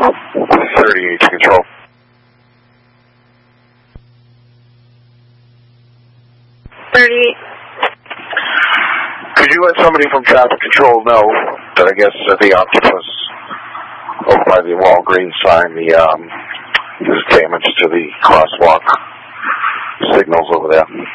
38 to control. Could you let somebody from traffic control know that I guess the octopus over by the Walgreens sign, there's damage to the crosswalk signals over there?